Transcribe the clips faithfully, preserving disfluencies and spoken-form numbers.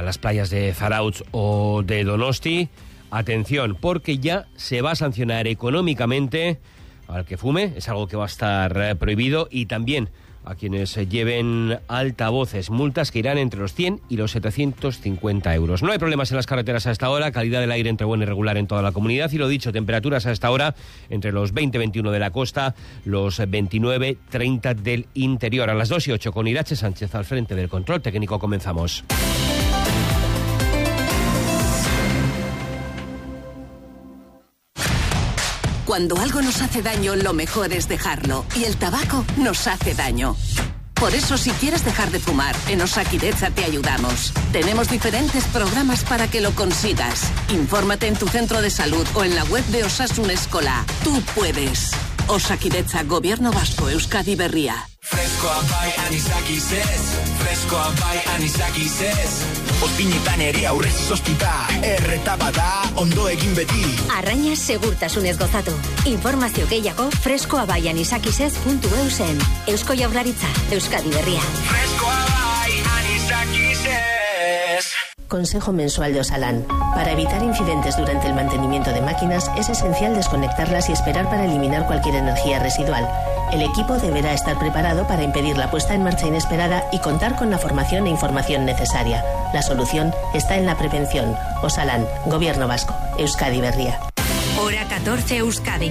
las playas de Zarautz o de Donosti. Atención, porque ya se va a sancionar económicamente al que fume, es algo que va a estar eh, prohibido, y también a quienes lleven altavoces, multas que irán entre los cien y los setecientos cincuenta euros. No hay problemas en las carreteras a esta hora, calidad del aire entre buena y regular en toda la comunidad, y lo dicho, temperaturas a esta hora entre los veinte veintiuno de la costa, los veintinueve treinta del interior. A las dos y ocho con Irache Sánchez al frente del control técnico comenzamos. Cuando algo nos hace daño, lo mejor es dejarlo. Y el tabaco nos hace daño. Por eso, si quieres dejar de fumar, en Osakidetza te ayudamos. Tenemos diferentes programas para que lo consigas. Infórmate en tu centro de salud o en la web de Osasun Eskola. Tú puedes. Osakidetza, Gobierno Vasco, Euskadi Berria. Freskoa bai anisakis ez, freskoa bai anisakis ez. Ozpinetan ere aurrez izoztuta, erreta bada ondo egin beti. Arrainaz segurtasunez gozatu. Informazio gehiago freskoa bai anisakisez puntu eusen. Eusko Jaurlaritza, Euskadi Berria. Freskoa bai anisakis ez. Consejo mensual de Osalan. Para evitar incidentes durante el mantenimiento de máquinas es esencial desconectarlas y esperar para eliminar cualquier energía residual. El equipo deberá estar preparado para impedir la puesta en marcha inesperada y contar con la formación e información necesaria. La solución está en la prevención. Osalan, Gobierno Vasco, Euskadi Berria. Hora catorce Euskadi.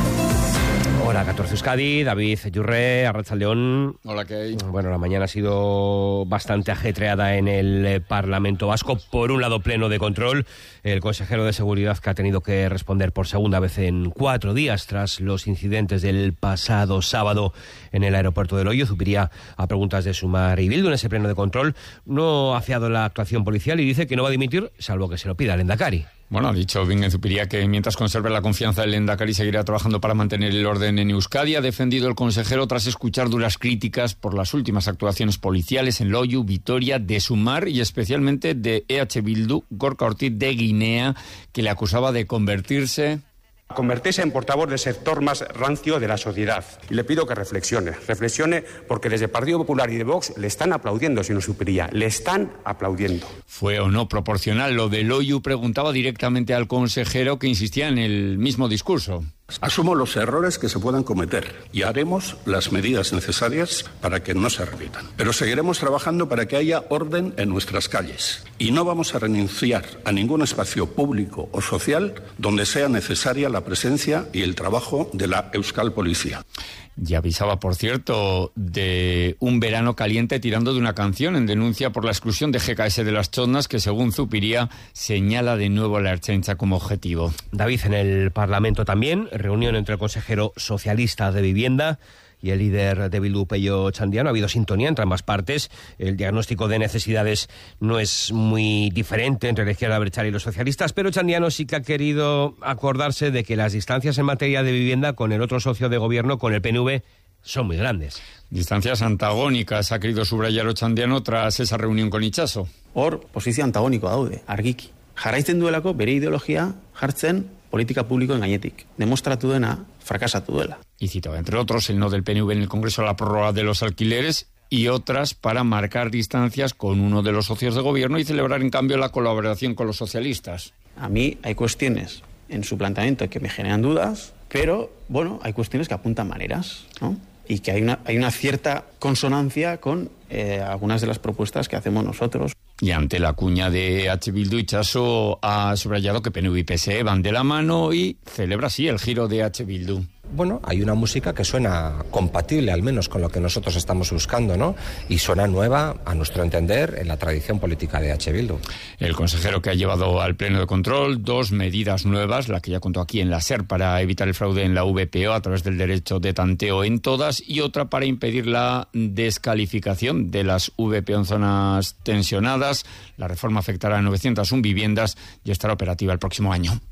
Hora catorce Euskadi, David Yurre, Arratsaldeon. Hola, ¿qué hay? Bueno, la mañana ha sido bastante ajetreada en el Parlamento Vasco. Por un lado, pleno de control. El consejero de Seguridad, que ha tenido que responder por segunda vez en cuatro días tras los incidentes del pasado sábado en el aeropuerto de Loio. Zupiria, a preguntas de Sumar y Bildu en ese pleno de control, no ha fiado la actuación policial y dice que no va a dimitir, salvo que se lo pida el Lehendakari. Bueno, ha dicho Bingen Zupiria que mientras conserve la confianza del Lehendakari seguirá trabajando para mantener el orden en Euskadi. Ha defendido el consejero tras escuchar duras críticas por las últimas actuaciones policiales en Loiu, Vitoria, de Sumar y especialmente de E H Bildu, Gorka Ortiz de Guinea, que le acusaba de convertirse... convertirse en portavoz del sector más rancio de la sociedad. Y le pido que reflexione, reflexione porque desde el Partido Popular y de Vox le están aplaudiendo, señor Zupiria, le están aplaudiendo. ¿Fue o no proporcional lo de Loiu? Preguntaba directamente al consejero, que insistía en el mismo discurso. Asumo los errores que se puedan cometer y haremos las medidas necesarias para que no se repitan. Pero seguiremos trabajando para que haya orden en nuestras calles y no vamos a renunciar a ningún espacio público o social donde sea necesaria la presencia y el trabajo de la Euskal Policía. Y avisaba, por cierto, de un verano caliente tirando de una canción en denuncia por la exclusión de G K S de las Chondas, que según Zupiria señala de nuevo a la Ertzaintza como objetivo. David, en el Parlamento también, reunión entre el consejero socialista de Vivienda y el líder de Bildu, Pello Txandiano. Ha habido sintonía entre ambas partes. El diagnóstico de necesidades no es muy diferente entre la izquierda abertzale y los socialistas, pero Txandiano sí que ha querido acordarse de que las distancias en materia de vivienda con el otro socio de gobierno, con el P N V, son muy grandes. Distancias antagónicas, ha querido subrayar Otxandiano tras esa reunión con Itxaso. Hor, posizio antagoniko daude, argiki. Jarraitzen duelako bere ideologia jartzen politika publikoen gainetik. Demostratu dena, frakasatu duela. Y citaba, entre otros, el no del P N V en el Congreso a la prórroga de los alquileres y otras para marcar distancias con uno de los socios de gobierno y celebrar, en cambio, la colaboración con los socialistas. A mí hay cuestiones en su planteamiento que me generan dudas, pero, bueno, hay cuestiones que apuntan maneras, ¿no? Y que hay una, hay una cierta consonancia con eh, algunas de las propuestas que hacemos nosotros. Y ante la cuña de H. Bildu, Itxaso ha subrayado que P N V y P S E van de la mano y celebra así el giro de H. Bildu. Bueno, hay una música que suena compatible, al menos con lo que nosotros estamos buscando, ¿no? Y suena nueva, a nuestro entender, en la tradición política de H. Bildu. El consejero, que ha llevado al pleno de control dos medidas nuevas, la que ya contó aquí en la SER para evitar el fraude en la V P O a través del derecho de tanteo en todas, y otra para impedir la descalificación de las V P O en zonas tensionadas. La reforma afectará a novecientas uno viviendas y estará operativa el próximo año.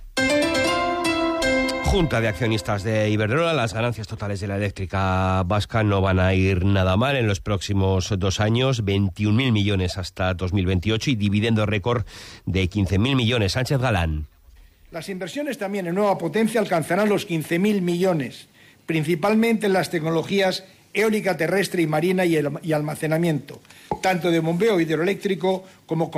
Junta de Accionistas de Iberdrola, las ganancias totales de la eléctrica vasca no van a ir nada mal en los próximos dos años, veintiún mil millones hasta dos mil veintiocho y dividendo récord de quince mil millones. Sánchez Galán. Las inversiones también en nueva potencia alcanzarán los quince mil millones, principalmente en las tecnologías eólica terrestre y marina y, el, y almacenamiento, tanto de bombeo hidroeléctrico como